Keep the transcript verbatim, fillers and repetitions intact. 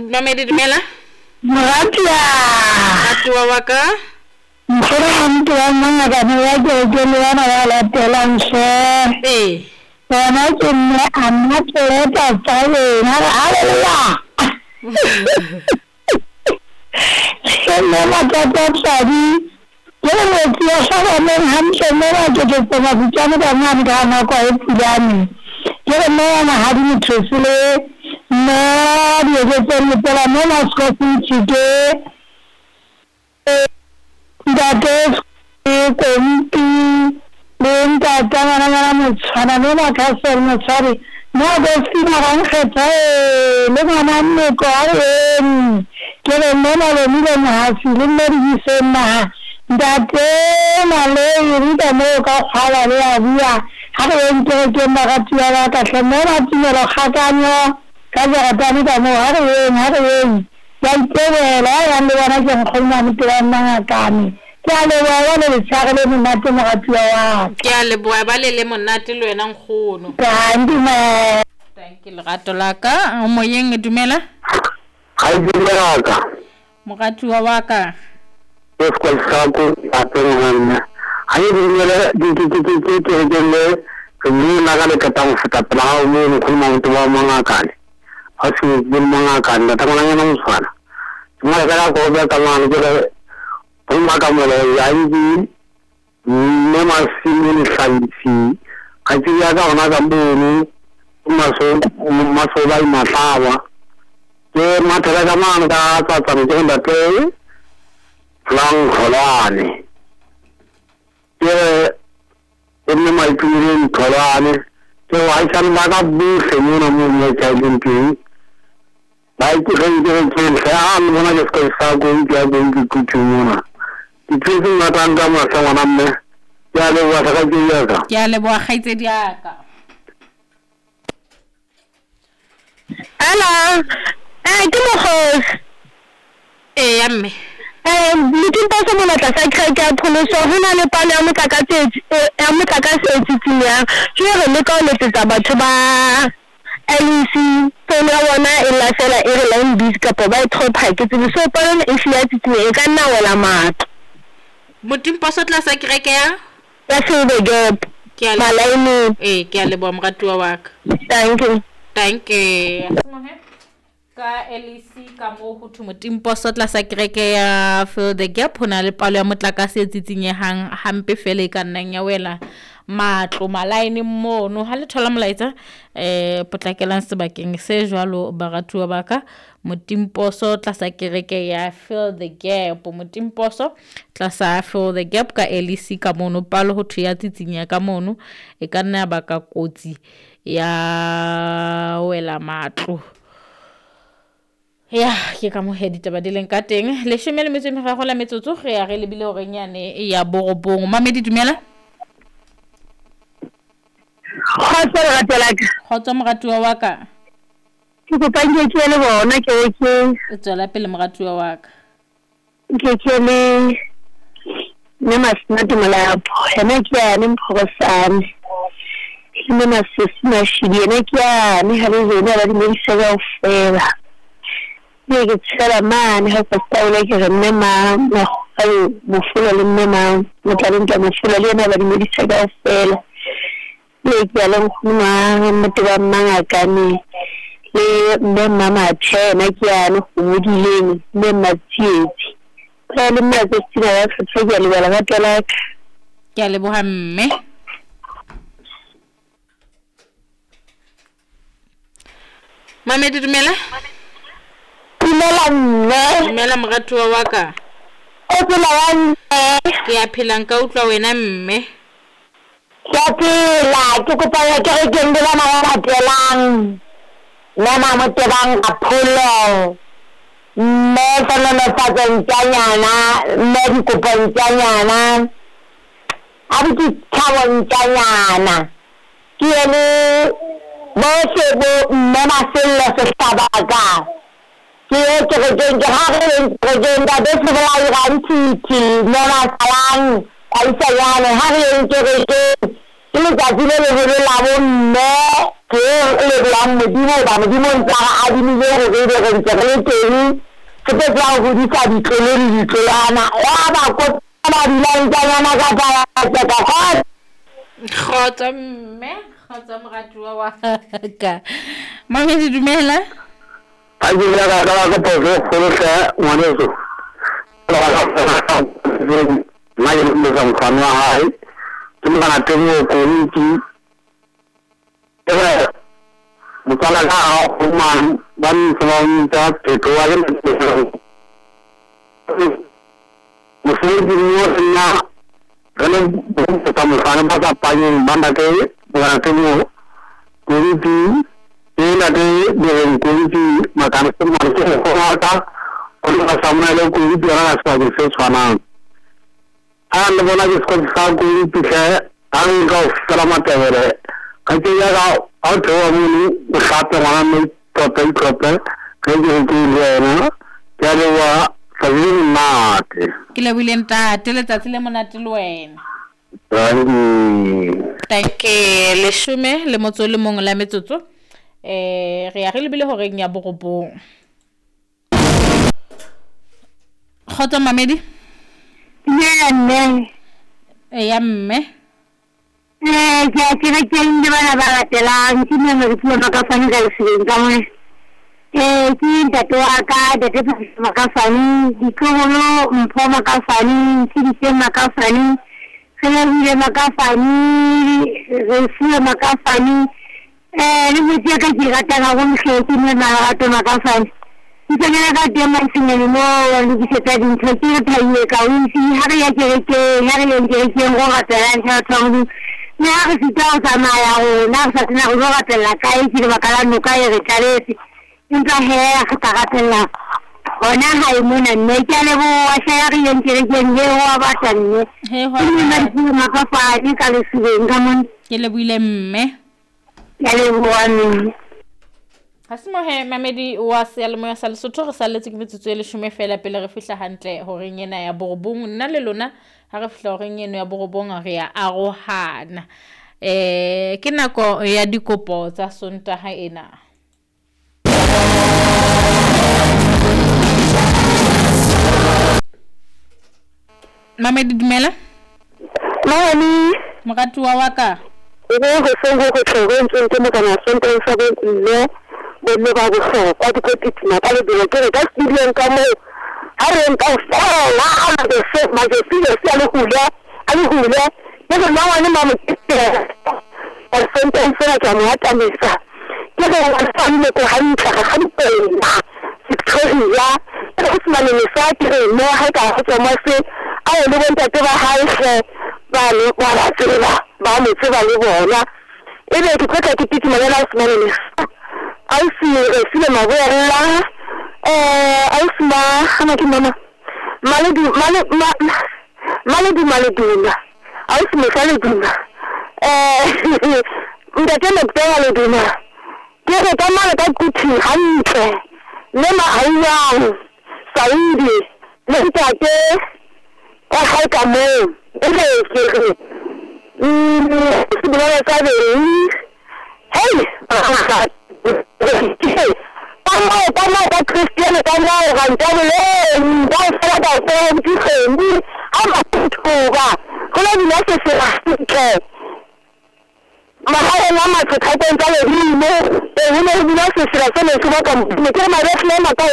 Mamedi dumela. Maratia. Atua waka. Mkura mtu wa manga kani wake ujeli wana wala telanse. Eh. Wana kime anakeleta pale. Hallelujah. Sema tata sari. Yeye pia sana mimi hamsema kete kwa vichana kwa mama kama kwa epidani. Yeye mwana na hadi mtusule. Na yeye pia pala mwana skofu chike. Datos kompi lenta tanga na mtsana na kasel na sari. Na dosti na rankheta le mwana ne ko are. Kere mwana le mile na hasili meri sema. Date na le yurida mo ka khala le abia. Hare ente ke magatia la ka semera tiro khakanyo. Ka ja tani da mo hare hare. Yan tere la yan le wana ke khona mtira na kani. Ke le wa le tsagale mo nate mo gatia wa. Ke le boa ba le le monate le wena nkgono. Ka ndi ma. Thank you lerato laka. Mo yeng dumela. Hai dumela ka. Mogati wa waka. Esko sako apena. Hai dumela di di di di di di ni na ga le ka tang futa pala mo mo khuma mtu wa manga kale. Asu bin manga kale ta ngana na musana. Mo ga ko ba ta ngana ke kuma ka mo le yayi ne ma sini santi. Kaji ya ga ona ga mbuni. Kuma so ma so bai matawa. Ke matara ga mana da ta ta ni da ke lang kholane. Ke ini mai pirin kholane. Ke wai san ma ga bu se ni na mu ne cha din pi. Bai ki kai ke ke sa an mo na ko sa go ya go ki ku chu na. Ki chu ma ta ga ma sa na me. Ya le wa ta ga ji ya ka. Ya le bo khaitse diaka. Hello. Eh, ke mo khos. Eh, amme. Eh, mutum pa sa mona tsa ka ka pholoso hona le pale ya motlakase ya motlakase tsitsinya. Jere le ka le tsa batho ba L E C pele ya bona e la sela e re line bis ka pa ba tropa ke tse so pale e fia tsitsinya e ka nna wela matlo. Mutum pa sa tla sa kereke ya? Ya se the gap. Ke a Malaini. Eh, ke a le bo mogati wa waka. Thank you. Thank you. Ka L E C ka mo go thumo timpo so tla sa kereke ya fill the gap hona le palo ya motlakase tsitsinya hang hampe fele ka nnang ya wela matlo malaini mono ha le thola molaetsa eh potlakelang sebakeng se jwalo baratwa baka motimpo so tla sa kereke ya fill the gap motimpo so tla sa fill the gap ka L E C ka mono palo ho thya tsitsinya ka mono e ka nna baka kotsi ya wela matlo. Ya ke ka mo hedita ba dileng ka teng le shemele metso me ga go la metsotso ge ya re le bile o renyane ya borobong Mamedi dumela Khotso ra telaka khotso mogati wa waka ke go panje ke le bona ke ke e tswela pele mogati wa waka ke ke le ne masna tumala po ene ke ya ne mphogosane le masisina shidi ene ke ya ne ha le zena ba di medisa ga ofela. Ne ke tsela mane ha ka taula ke renne ma na go mofula le mema mo tlaleng ka mofula le na ba di medisa ga ofela. Le ke ya le khuma motho ba mangaka ne le mme mama tshena ke ya no go modileng mme matsietsi ka le mma ke tsina ya tsetse le bala ga telaka ke le bo hamme Mamedi dumela Dumela mme dumela mogati wa waka o tsela wa mme ke ya phelang ka utlwa wena mme ya phela ke kopa ya ke re ke ndela na ba telang nna mo tebang ka pholo mme kana na pateng tsanyana mme di kopang tsanyana a di tshawang tsanyana ke ene bo se bo mme ma sella se tabaka ke ke ke ke ha re ke ke nda de se la ira ntiti mme ma salang ai sa yana ha re ke ke ke letsatsi le legolo la bomme ke le blang modimo ba modimo ntse a adimile go re re re ntse re teng ke tla go godisa ditlole le ditlolana ya ba ko ba dilantanyana ka tsa ka ka khotsa mme khotsa moratuwa wa ka Mamedi dumela a di la ka ka ka poso go se ngwaneso ma ye mo sa mkhana hai ke mo kana temo ko ntsi ebe mo tsala ka go man ban tsong ta te ko wa le mo se di mo na kana bo ta mo kana ba ta pa ni banda ke ba temo ko ntsi ela de de ko ntsi ma kana se mo ko ta ko na samna le ko ntsi ra sa ke se tswana and bona jisko sa ko ntsi ke ang ko salamat ere ka ke ya ga auto amuni sa ta ma me to te ko te ke je ko le na ya le wa sa ni na te ke le bile ntate le tsatsi le monate le wena thank you le shume le motso le mong la metsotso eh re ya re lebile hore nya borobong khotsa Mamedi ne ne e ya mme eh ke ke re ke ndi bana ba latela ke ne re tswa ka fane ka leseng ka mo eh ke ntate wa ka de te ka fane di kholo mpho ka fane ke di sema ka fane ke le ka fane re sema ka fane eh le mo tse ka ke rata ga go mkhetse ne na rata ka fane ke tsena ka tema sengwe mo le ke tsa di ntse ke thaile ka o ntse ha re ya ke ke ha re le ke ke go rata ya tsa tsong ne ha re sita o tsamaya o na sa tsena go ratela ka e ke ba kala no ka e re tsaletse nka he ga ta ratela ona ha e mona ne ke le bo wa sha re yen ke ke nge wa ba tsanne he ho ne ke ma ka fa ni ka le sibeng ka mon ke le buile mme ya le bone Hasimo he Mamedi wa selemo ya Lesotho re saletse ke metsotso e leshome fela pele re fihla hantle hore nyena ya borobong nna le lona ha re fihla hore nyeno ya borobong re ya arohana eh ke nako ya dikopo tsa Sontaha ena Mamedi dumela Mami moratuwa wa ka e go go sengo go tshogentse ke mo kana sente sa go nne le ba go go kwa di kopiti na ka le dilo ke ka studio ka mo ha re nka fela a de se ma je fi le se le hula a le hula ke go na wane ma mo al sente sa ka mo ata mesa ke go wa sa le ko hantle ga mpela Victoria ke go tsama le sa ke mo ha ka go mo se a le bonta te ba ha se ba le ba la tsela ba mo tseba le bona e be ke tsaka ke titi mala la smana le ai si si le ma boela eh ai si ma ana ke mama maledi male maledi maledi ai si me sale dina eh ndate le pega le dina ke re ka mala ka kuti hantle le ma hayang saidi le tate ka ha ka mo e le ke Mm, sebenarnya saya ini, hey, kamu kamu tak Kristian kamu orang kamu dah salah dah saya mesti sendiri, apa itu bah? Kalau ni masih serah mahal lama sekali saya ini, ini ni masih serah saya semua kamu, mungkin mereka semua